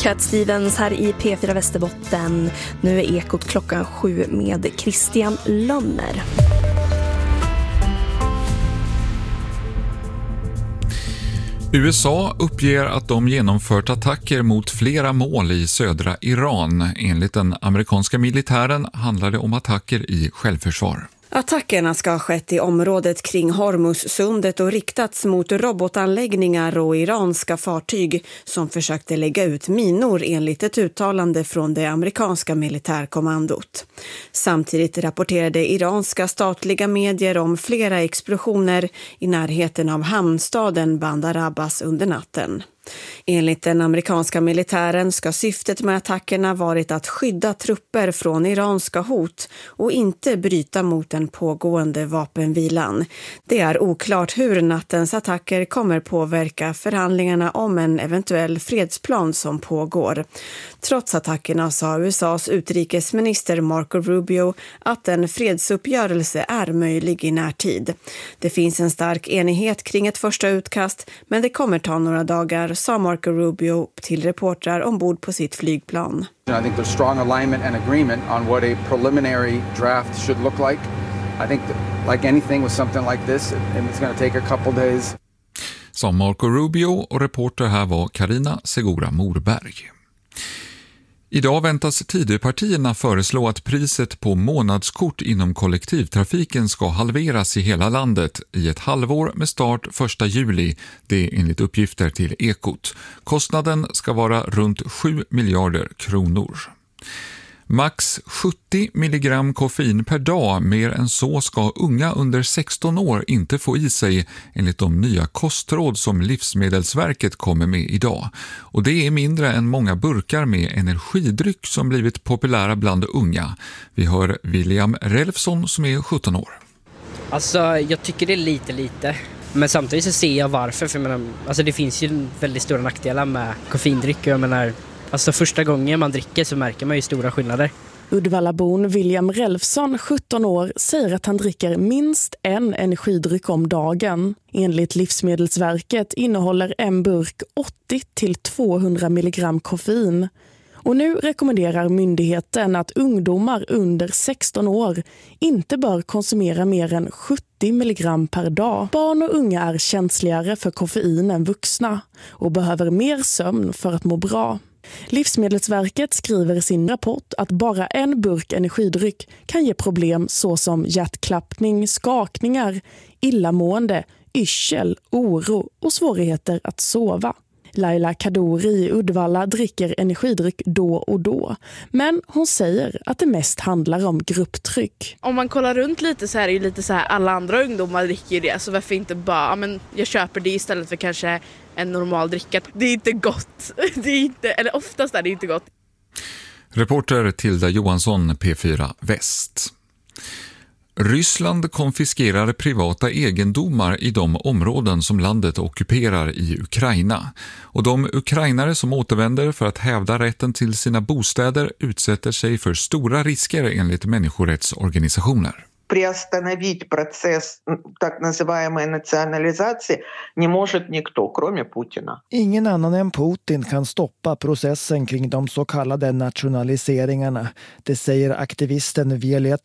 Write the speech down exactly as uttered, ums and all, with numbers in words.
Cat Stevens här i P fyra Västerbotten. Nu är Ekot klockan sju med Christian Lönner. U S A uppger att de genomfört attacker mot flera mål i södra Iran. Enligt den amerikanska militären handlar det om attacker i självförsvar. Attackerna ska ha skett i området kring Hormuzsundet och riktats mot robotanläggningar och iranska fartyg som försökte lägga ut minor enligt ett uttalande från det amerikanska militärkommandot. Samtidigt rapporterade iranska statliga medier om flera explosioner i närheten av hamnstaden Bandar Abbas under natten. Enligt den amerikanska militären ska syftet med attackerna varit att skydda trupper från iranska hot och inte bryta mot den pågående vapenvilan. Det är oklart hur nattens attacker kommer påverka förhandlingarna om en eventuell fredsplan som pågår. Trots attackerna sa U S A:s utrikesminister Marco Rubio att en fredsuppgörelse är möjlig i närtid. Det finns en stark enighet kring ett första utkast, men det kommer ta några dagar, sa Marco Rubio till reportrar ombord på sitt flygplan. I think there's strong alignment and agreement on what a preliminary draft should look like. I think that, like anything with something like this, it's going to take a couple days. Som Marco Rubio, och reporter här var Karina Segura Morberg. Idag väntas Tidöpartierna föreslå att priset på månadskort inom kollektivtrafiken ska halveras i hela landet i ett halvår med start första juli, det är enligt uppgifter till Ekot. Kostnaden ska vara runt sju miljarder kronor. Max sjuttio milligram koffein per dag, mer än så ska unga under sexton år inte få i sig enligt de nya kostråd som Livsmedelsverket kommer med idag. Och det är mindre än många burkar med energidryck som blivit populära bland unga. Vi hör William Relfsson som är sjutton år. Alltså jag tycker det är lite lite. Men samtidigt så ser jag varför. För jag menar, alltså det finns ju väldigt stora nackdelar med koffeindryck. Jag menar, alltså första gången man dricker så märker man ju stora skillnader. Uddevallabon William Relfsson, sjutton år, säger att han dricker minst en energidryck om dagen. Enligt Livsmedelsverket innehåller en burk åttio till tvåhundra milligram koffein. Och nu rekommenderar myndigheten att ungdomar under sexton år inte bör konsumera mer än sjuttio milligram per dag. Barn och unga är känsligare för koffein än vuxna och behöver mer sömn för att må bra. Livsmedelsverket skriver i sin rapport att bara en burk energidryck kan ge problem såsom hjärtklappning, skakningar, illamående, yrsel, oro och svårigheter att sova. Laila Kadori i Uddevalla dricker energidryck då och då. Men hon säger att det mest handlar om grupptryck. Om man kollar runt lite så är det ju lite så här, alla andra ungdomar dricker ju det. Så varför inte bara, men jag köper det istället för kanske en normal dricka. Det är inte gott. Det är inte, eller oftast är det inte gott. Reporter Tilda Johansson, P fyra Väst. Ryssland konfiskerar privata egendomar i de områden som landet ockuperar i Ukraina. Och de ukrainare som återvänder för att hävda rätten till sina bostäder utsätter sig för stora risker enligt människorättsorganisationer. Приостановить процесс так называемой национализации не может никто, кроме Путина. Ingen annan än Putin kan stoppa processen kring de så kallade nationaliseringarna. Det säger aktivisten Violet